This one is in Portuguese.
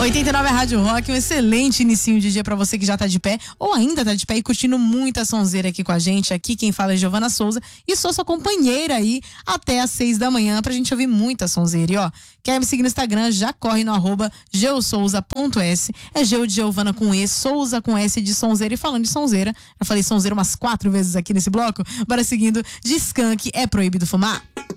89 é Rádio Rock, um excelente inicinho de dia pra você que já tá de pé ou ainda tá de pé e curtindo muita sonzeira aqui com a gente. Aqui quem fala é Giovana Souza e sou sua companheira aí até às 6 da manhã pra gente ouvir muita sonzeira. E ó, quer me seguir no Instagram, já corre no @geosouza.s. É Geo de Giovana com E, Souza com S de sonzeira. E falando de sonzeira, já falei sonzeira umas 4 vezes aqui nesse bloco, bora seguindo de Skank, é proibido fumar.